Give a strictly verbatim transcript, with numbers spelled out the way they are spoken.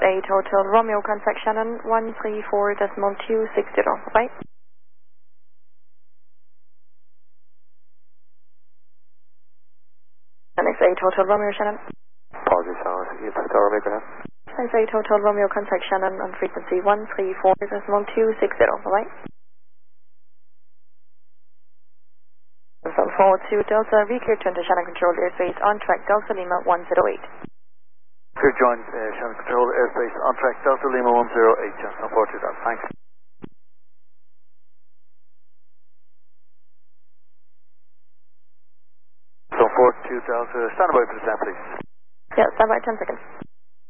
eight Hotel Romeo, contact Shannon one three four decimal two six zero. Bye. N X eight Hotel Romeo, Shannon. Apologies, Alice. You have to Romeo, go ahead. N X eight Hotel Romeo, contact Shannon on frequency one three four decimal two six zero. Bye. From forward to Delta, reclear to enter Shannon Control airspace on track Delta Lima one zero eight. Clear join uh, Shannon Control airspace on track Delta Lima one zero eight, Johnson four two down. Thanks. So four two Delta, stand by for the ten, please. Yeah, stand by ten seconds.